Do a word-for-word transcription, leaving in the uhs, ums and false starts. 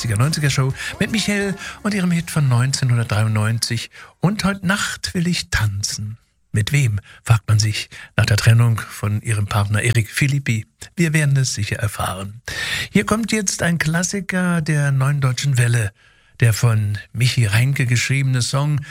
achtziger, neunziger Show mit Michelle und ihrem Hit von neunzehnhundertdreiundneunzig. Und heute Nacht will ich tanzen. Mit wem, fragt man sich nach der Trennung von ihrem Partner Eric Philippi. Wir werden es sicher erfahren. Hier kommt jetzt ein Klassiker der Neuen Deutschen Welle. Der von Michi Reinke geschriebene Song